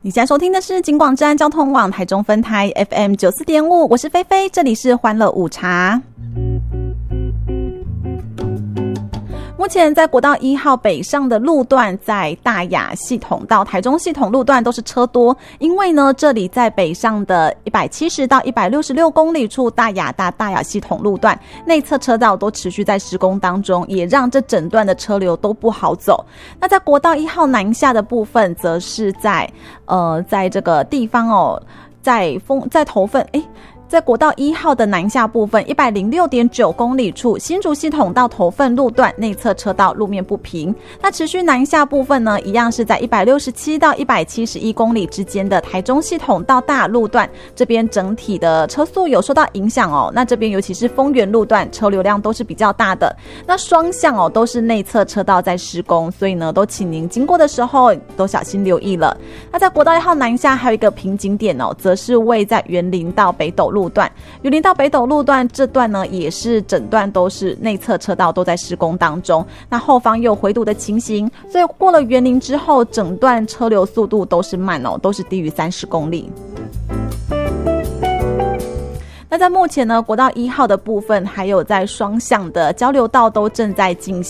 你现在收听的是警广治安交通网台中分台 FM 94.5，我是菲菲，这里是欢乐午茶。目前在国道1号北上的路段，在大雅系统到台中系统路段都是车多，因为呢这里在北上的170到166公里处大雅系统路段内侧车道都持续在施工当中，也让这整段的车流都不好走。那在国道1号南下的部分，则是在这个地方在头份在国道1号的南下部分 106.9 公里处新竹系统到头份路段内侧车道路面不平。那持续南下部分呢，一样是在167到171公里之间的台中系统到大雅路段，这边整体的车速有受到影响那这边尤其是丰原路段车流量都是比较大的。那双向都是内侧车道在施工，所以呢都请您经过的时候都小心留意了。那在国道1号南下还有一个瓶颈点则是位在园林到北斗路段，园林到北斗路段这段呢，也是整段都是内侧车道都在施工当中，那后方又有回堵的情形，所以过了园林之后，整段车流速度都是慢都是低于30公里。那在目前呢，国道1号的部分还有在双向的交流道都正在进行